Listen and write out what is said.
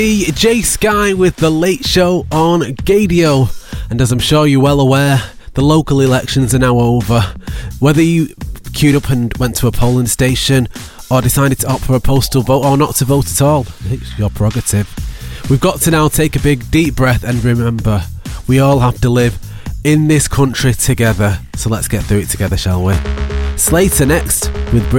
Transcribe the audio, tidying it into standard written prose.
Jay Sky with The Late Show on Gadio. And as I'm sure you're well aware, the local elections are now over. Whether you queued up and went to a polling station or decided to opt for a postal vote or not to vote at all, it's your prerogative. We've got to now take a big deep breath and remember, we all have to live in this country together. So let's get through it together, shall we? Slater next with Brit